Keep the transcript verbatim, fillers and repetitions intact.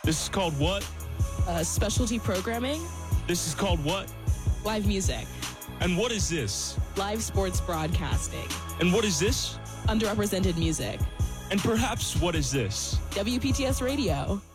This is called what? Uh, specialty programming. This is called what? Live music. And what is this? Live sports broadcasting. And what is this? Underrepresented music. And perhaps what is this? W P T S Radio.